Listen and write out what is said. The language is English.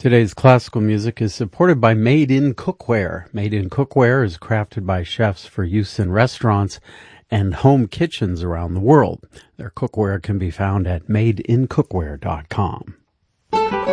Today's classical music is supported by Made in Cookware. Made in Cookware is crafted by chefs for use in restaurants and home kitchens around the world. Their cookware can be found at madeincookware.com.